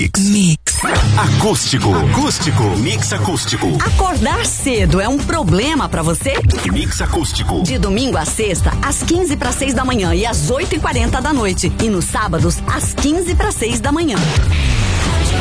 Mix. Acústico. Mix acústico. Acordar cedo é um problema pra você? Mix acústico. De domingo a sexta, às 15:06 da manhã e às 8:40 da noite. E nos sábados, às 15:06 da manhã.